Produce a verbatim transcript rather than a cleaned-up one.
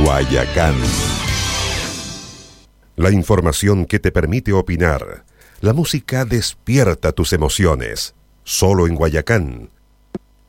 Guayacán. La información que te permite opinar. La música despierta tus emociones. Solo en Guayacán.